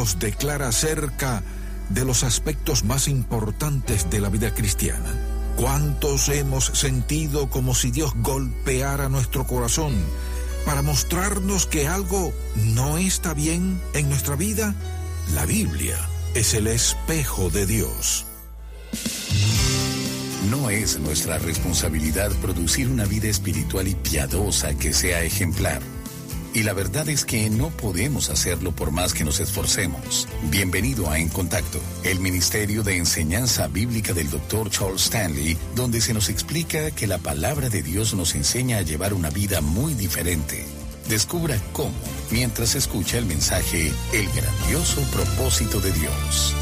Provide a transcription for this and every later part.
nos declara acerca de los aspectos más importantes de la vida cristiana. ¿Cuántos hemos sentido como si Dios golpeara nuestro corazón para mostrarnos que algo no está bien en nuestra vida? La Biblia es el espejo de Dios. No es nuestra responsabilidad producir una vida espiritual y piadosa que sea ejemplar. Y la verdad es que no podemos hacerlo por más que nos esforcemos. Bienvenido a En Contacto, el Ministerio de Enseñanza Bíblica del Dr. Charles Stanley, donde se nos explica que la palabra de Dios nos enseña a llevar una vida muy diferente. Descubra cómo mientras escucha el mensaje El grandioso propósito de Dios.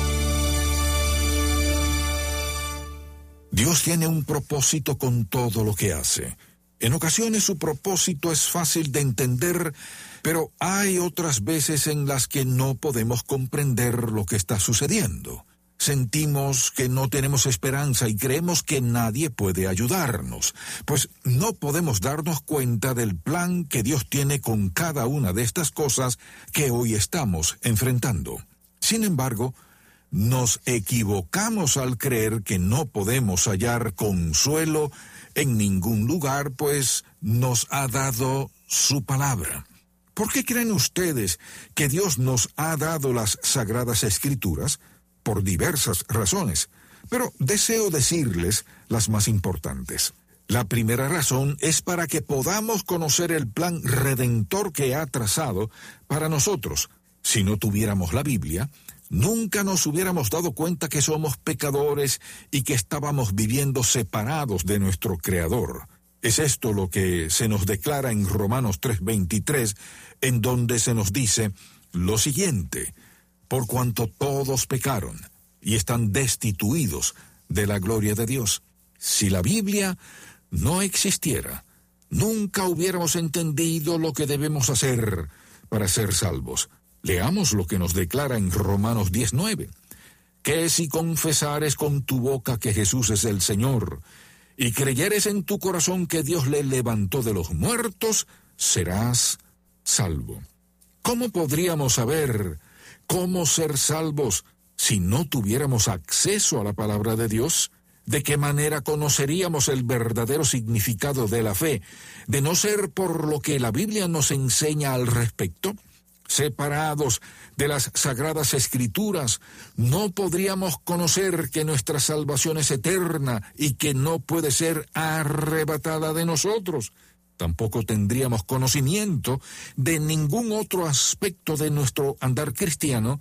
Dios tiene un propósito con todo lo que hace. En ocasiones su propósito es fácil de entender, pero hay otras veces en las que no podemos comprender lo que está sucediendo. Sentimos que no tenemos esperanza y creemos que nadie puede ayudarnos, pues no podemos darnos cuenta del plan que Dios tiene con cada una de estas cosas que hoy estamos enfrentando. Sin embargo, nos equivocamos al creer que no podemos hallar consuelo en ningún lugar, pues nos ha dado su palabra. ¿Por qué creen ustedes que Dios nos ha dado las Sagradas Escrituras? Por diversas razones, pero deseo decirles las más importantes. La primera razón es para que podamos conocer el plan redentor que ha trazado para nosotros. Si no tuviéramos la Biblia, nunca nos hubiéramos dado cuenta que somos pecadores y que estábamos viviendo separados de nuestro Creador. Es esto lo que se nos declara en Romanos 3:23, en donde se nos dice lo siguiente: por cuanto todos pecaron y están destituidos de la gloria de Dios. Si la Biblia no existiera, nunca hubiéramos entendido lo que debemos hacer para ser salvos. Leamos lo que nos declara en Romanos 10:9. Que si confesares con tu boca que Jesús es el Señor, y creyeres en tu corazón que Dios le levantó de los muertos, serás salvo. ¿Cómo podríamos saber cómo ser salvos si no tuviéramos acceso a la palabra de Dios? ¿De qué manera conoceríamos el verdadero significado de la fe, de no ser por lo que la Biblia nos enseña al respecto? Separados de las Sagradas Escrituras, no podríamos conocer que nuestra salvación es eterna y que no puede ser arrebatada de nosotros. Tampoco tendríamos conocimiento de ningún otro aspecto de nuestro andar cristiano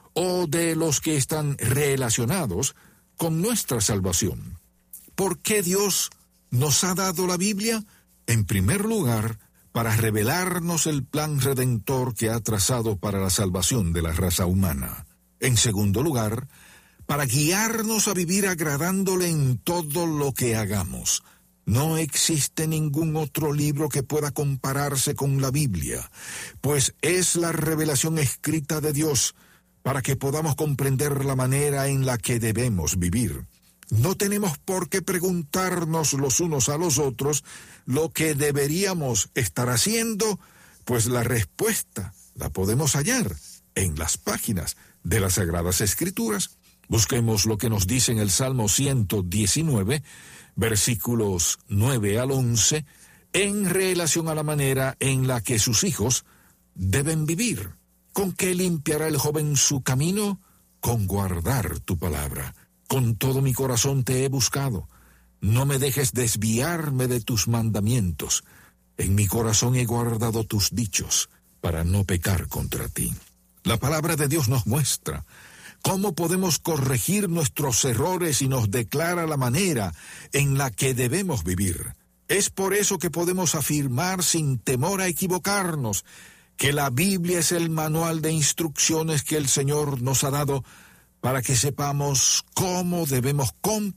o de los que están relacionados con nuestra salvación. ¿Por qué Dios nos ha dado la Biblia? En primer lugar, para revelarnos el plan redentor que ha trazado para la salvación de la raza humana. En segundo lugar, para guiarnos a vivir agradándole en todo lo que hagamos. No existe ningún otro libro que pueda compararse con la Biblia, pues es la revelación escrita de Dios para que podamos comprender la manera en la que debemos vivir. No tenemos por qué preguntarnos los unos a los otros lo que deberíamos estar haciendo, pues la respuesta la podemos hallar en las páginas de las Sagradas Escrituras. Busquemos lo que nos dice en el Salmo 119, versículos 9 al 11, en relación a la manera en la que sus hijos deben vivir. ¿Con qué limpiará el joven su camino? Con guardar tu palabra. Con todo mi corazón te he buscado. No me dejes desviarme de tus mandamientos. En mi corazón he guardado tus dichos para no pecar contra ti. La palabra de Dios nos muestra cómo podemos corregir nuestros errores y nos declara la manera en la que debemos vivir. Es por eso que podemos afirmar sin temor a equivocarnos que la Biblia es el manual de instrucciones que el Señor nos ha dado para que sepamos cómo debemos comportarnos